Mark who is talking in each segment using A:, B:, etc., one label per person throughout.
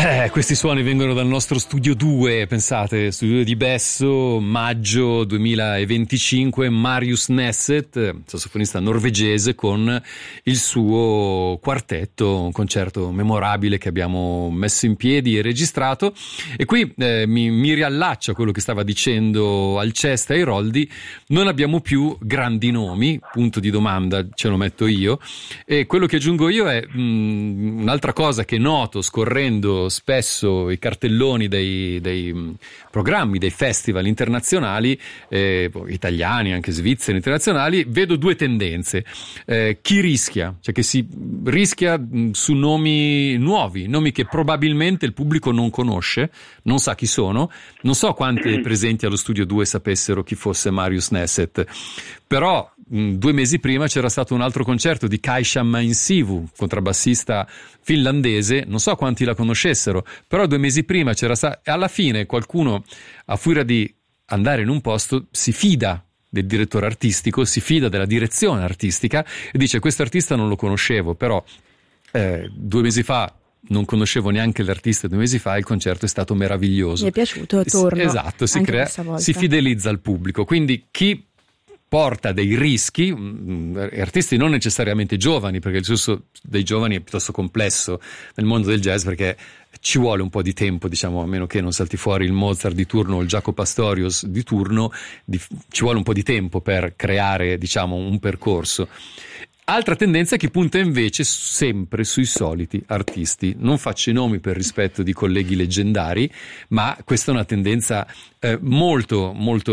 A: Questi suoni vengono dal nostro Studio 2, pensate, Studio 2 di Besso, maggio 2025, Marius Neset, sassofonista norvegese, con il suo quartetto, un concerto memorabile che abbiamo messo in piedi e registrato. E qui mi riallaccio a quello che stava dicendo Alceste e Roldi: non abbiamo più grandi nomi, punto di domanda, ce lo metto io, e quello che aggiungo io è un'altra cosa che noto scorrendo spesso i cartelloni dei programmi, dei festival internazionali, italiani, anche svizzeri, internazionali. Vedo due tendenze: chi rischia, cioè che si rischia su nomi nuovi, nomi che probabilmente il pubblico non conosce, non sa chi sono. Non so quanti presenti allo Studio 2 sapessero chi fosse Marius Neset, però 2 mesi prima c'era stato un altro concerto di Kaisa Mainsivu, contrabbassista finlandese, non so quanti la conoscessero, però 2 mesi prima c'era stato, e alla fine qualcuno, a furia di andare in un posto, si fida del direttore artistico, si fida della direzione artistica e dice: questo artista non lo conoscevo, però 2 mesi fa non conoscevo neanche l'artista, 2 mesi fa il concerto è stato meraviglioso.
B: Mi è piaciuto, torno.
A: Esatto, si fidelizza al pubblico. Quindi chi porta dei rischi, artisti non necessariamente giovani, perché il flusso dei giovani è piuttosto complesso nel mondo del jazz, perché ci vuole un po' di tempo, diciamo, a meno che non salti fuori il Mozart di turno o il Jaco Pastorius di turno, ci vuole un po' di tempo per creare, diciamo, un percorso. Altra tendenza che punta invece sempre sui soliti artisti. Non faccio i nomi per rispetto di colleghi leggendari, ma questa è una tendenza molto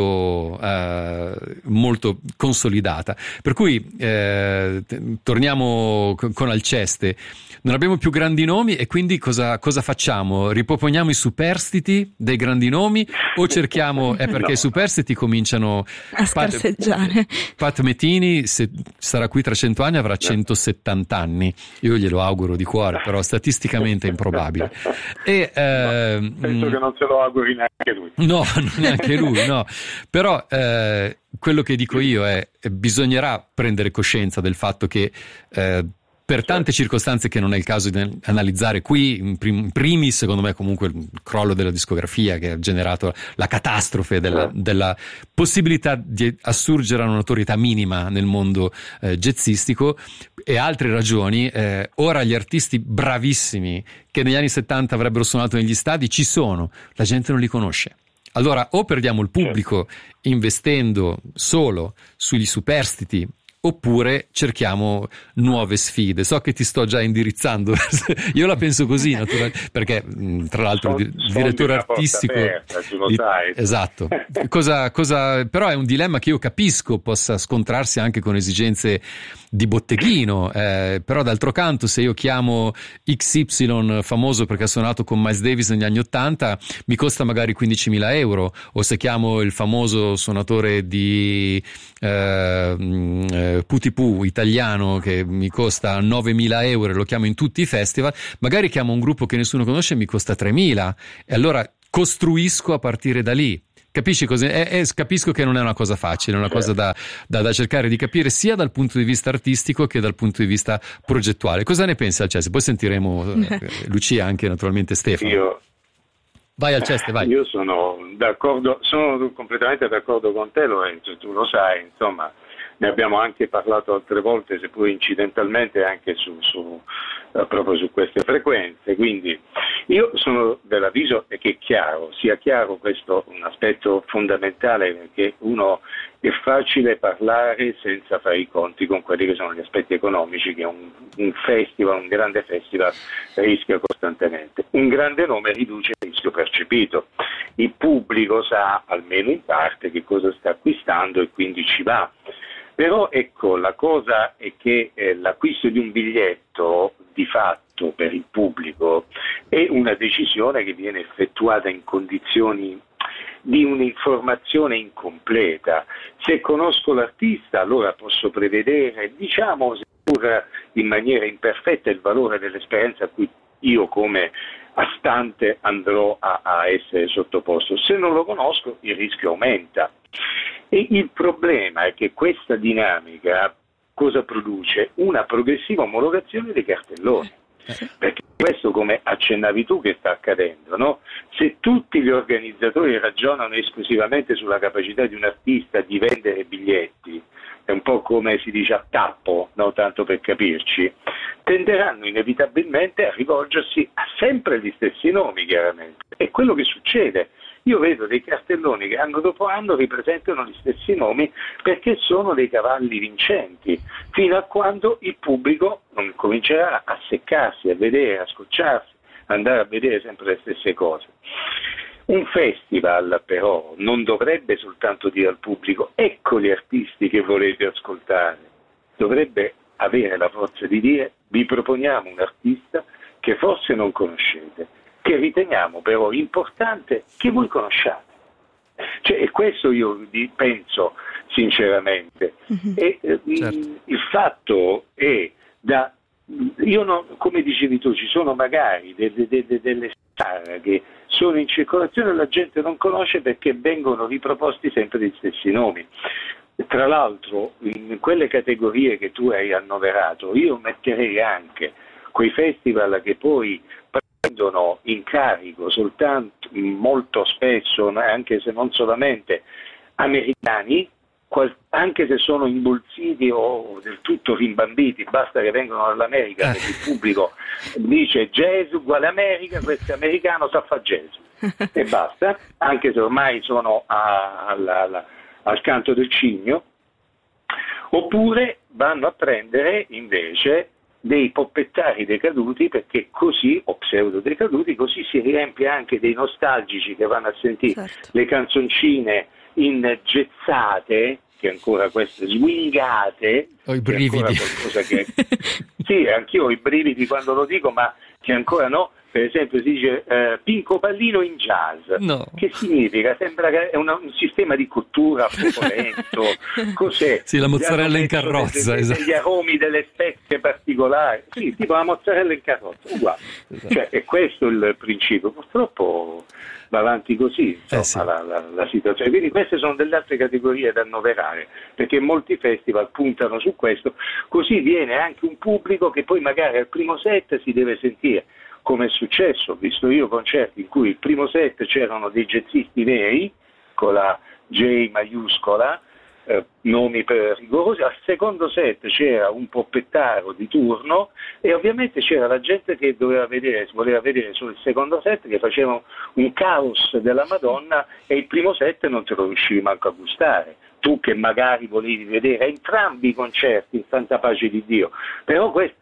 A: consolidata. Per cui torniamo con Alceste. Non abbiamo più grandi nomi e quindi cosa facciamo? Riproponiamo i superstiti dei grandi nomi o cerchiamo... perché i superstiti cominciano
B: a scarseggiare.
A: Pat Metini, se sarà qui tra 100 anni, avrà 170 anni. Io glielo auguro di cuore, però statisticamente è improbabile. E,
C: penso che non se lo auguri neanche lui.
A: No, neanche lui, no. Però quello che dico io è: bisognerà prendere coscienza del fatto che per tante circostanze che non è il caso di analizzare qui, in primis secondo me comunque il crollo della discografia che ha generato la catastrofe della possibilità di assurgere a una notorietà minima nel mondo jazzistico, e altre ragioni. Ora gli artisti bravissimi che negli anni 70 avrebbero suonato negli stadi ci sono, la gente non li conosce. Allora o perdiamo il pubblico investendo solo sugli superstiti, oppure cerchiamo nuove sfide. So che ti sto già indirizzando, io la penso così, naturalmente, perché tra l'altro il direttore artistico
C: aperta, tu lo sai.
A: Esatto. Però è un dilemma che io capisco possa scontrarsi anche con esigenze di botteghino, però d'altro canto se io chiamo XY famoso perché ha suonato con Miles Davis negli anni 80 mi costa magari 15.000 euro, o se chiamo il famoso suonatore di Putipu italiano che mi costa 9.000 euro e lo chiamo in tutti i festival, magari chiamo un gruppo che nessuno conosce e mi costa 3.000, e allora costruisco a partire da lì. Capisci cosa? Capisco che non è una cosa facile, è una cosa da cercare di capire sia dal punto di vista artistico che dal punto di vista progettuale. Cosa ne pensi, Alceste? Poi sentiremo Lucia, anche naturalmente Stefano. Vai Alceste, vai.
C: Io sono d'accordo, sono completamente d'accordo con te, Lorenzo, tu lo sai, insomma, ne abbiamo anche parlato altre volte, seppur incidentalmente, anche proprio su queste frequenze. Quindi io sono dell'avviso che sia chiaro questo un aspetto fondamentale, perché è facile parlare senza fare i conti con quelli che sono gli aspetti economici che un grande festival rischia costantemente. Un grande nome riduce il rischio percepito. Il pubblico sa, almeno in parte, che cosa sta acquistando e quindi ci va. Però ecco, la cosa è che l'acquisto di un biglietto di fatto per il pubblico è una decisione che viene effettuata in condizioni di un'informazione incompleta. Se conosco l'artista, allora posso prevedere, diciamo, seppur in maniera imperfetta, il valore dell'esperienza a cui io come astante andrò a essere sottoposto. Se non lo conosco, il rischio aumenta. E il problema è che questa dinamica cosa produce? Una progressiva omologazione dei cartelloni. Perché questo, come ha accennavi tu che sta accadendo, no? Se tutti gli organizzatori ragionano esclusivamente sulla capacità di un artista di vendere biglietti, è un po' come si dice a tappo, no? Tanto per capirci, tenderanno inevitabilmente a rivolgersi a sempre gli stessi nomi, chiaramente. È quello che succede. Io vedo dei cartelloni che anno dopo anno ripresentano gli stessi nomi perché sono dei cavalli vincenti, fino a quando il pubblico non comincerà a seccarsi, a vedere, a scocciarsi, andare a vedere sempre le stesse cose. Un festival però non dovrebbe soltanto dire al pubblico ecco gli artisti che volete ascoltare, dovrebbe avere la forza di dire vi proponiamo un artista che forse non conoscete, che riteniamo però importante che voi conosciate. E questo io penso sinceramente. E, certo. Il fatto è come dicevi tu, ci sono magari delle star che sono in circolazione e la gente non conosce perché vengono riproposti sempre gli stessi nomi. Tra l'altro, in quelle categorie che tu hai annoverato, io metterei anche quei festival che poi prendono in carico soltanto, molto spesso, anche se non solamente, americani, anche se sono imbolsiti o del tutto rimbambiti, basta che vengano dall'America, perché il pubblico dice jazz uguale America, questo è americano, sa fare jazz e basta, anche se ormai sono al canto del cigno. Oppure vanno a prendere invece dei poppettari decaduti, perché così, o pseudo decaduti, così si riempie anche dei nostalgici che vanno a sentire le canzoncine ingezzate, che ancora queste swingate,
A: ho i brividi.
C: Sì, anch'io ho i brividi quando lo dico, ma che ancora no. Per esempio si dice Pinco Pallino in jazz. No. Che significa? Sembra che è un sistema di cottura proprio lento. Cos'è?
A: Sì, la mozzarella in carrozza.
C: Degli aromi, delle spezie particolari. Sì, tipo la mozzarella in carrozza, uguale. Esatto. È questo il principio. Purtroppo va avanti così, insomma, la situazione. Quindi queste sono delle altre categorie da annoverare, perché molti festival puntano su questo, così viene anche un pubblico che poi magari al primo set si deve sentire, come è successo, ho visto io concerti in cui il primo set c'erano dei jazzisti veri, con la J maiuscola, nomi rigorosi, al secondo set c'era un poppettaro di turno e ovviamente c'era la gente che voleva vedere solo il secondo set, che faceva un caos della Madonna, e il primo set non te lo riuscivi manco a gustare. Tu che magari volevi vedere entrambi i concerti in santa pace di Dio, però questo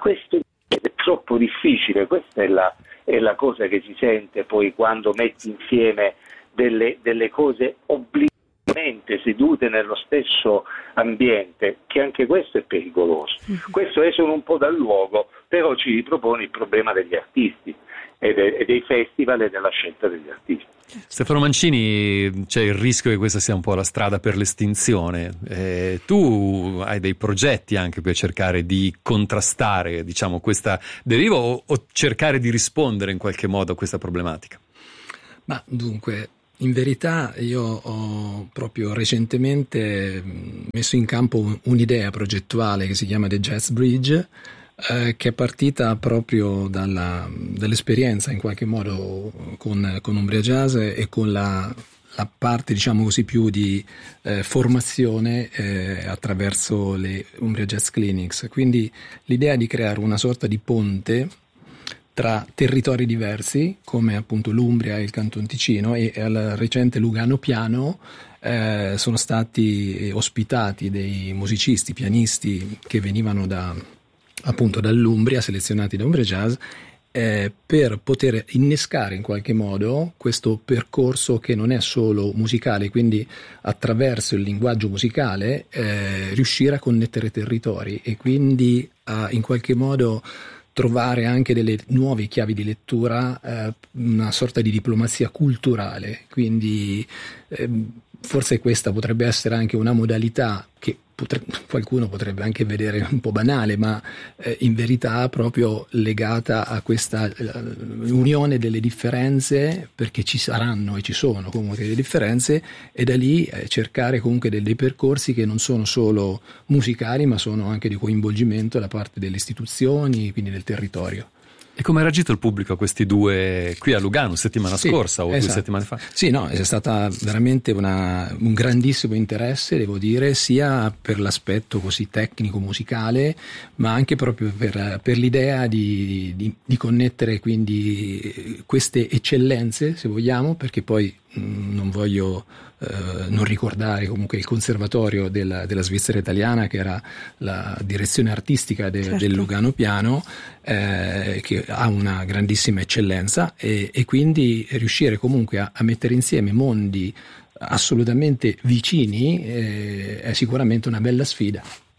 C: è troppo difficile. Questa è la cosa che si sente poi quando metti insieme delle cose obbligate sedute nello stesso ambiente, che anche questo è pericoloso. Questo esula un po' dal luogo, però ci ripropone il problema degli artisti e dei festival e della scelta degli artisti.
A: Stefano Mancini, c'è il rischio che questa sia un po' la strada per l'estinzione. Tu hai dei progetti anche per cercare di contrastare, diciamo, questa deriva o cercare di rispondere in qualche modo a questa problematica?
D: Ma dunque, in verità io ho proprio recentemente messo in campo un'idea progettuale che si chiama The Jazz Bridge, che è partita proprio dall'esperienza in qualche modo con Umbria Jazz e con la parte, diciamo così, più di formazione attraverso le Umbria Jazz Clinics. Quindi l'idea di creare una sorta di ponte tra territori diversi, come appunto l'Umbria e il Canton Ticino, e al recente Lugano Piano sono stati ospitati dei musicisti, pianisti che venivano appunto dall'Umbria, selezionati da Umbria Jazz, per poter innescare in qualche modo questo percorso che non è solo musicale, quindi attraverso il linguaggio musicale riuscire a connettere territori e quindi in qualche modo trovare anche delle nuove chiavi di lettura, una sorta di diplomazia culturale. Quindi forse questa potrebbe essere anche una modalità che qualcuno potrebbe anche vedere un po' banale, ma in verità proprio legata a questa unione delle differenze, perché ci saranno e ci sono comunque delle differenze, e da lì cercare comunque dei percorsi che non sono solo musicali, ma sono anche di coinvolgimento da parte delle istituzioni, quindi del territorio.
A: E come ha reagito il pubblico a questi due qui a Lugano settimana scorsa o 2 settimane fa?
D: Sì, no, è stata veramente un grandissimo interesse, devo dire, sia per l'aspetto così tecnico musicale, ma anche proprio per l'idea di connettere quindi queste eccellenze, se vogliamo, perché poi non voglio non ricordare comunque il conservatorio della Svizzera italiana, che era la direzione artistica del Lugano Piano, che ha una grandissima eccellenza, e quindi riuscire comunque a mettere insieme mondi assolutamente vicini è sicuramente una bella sfida.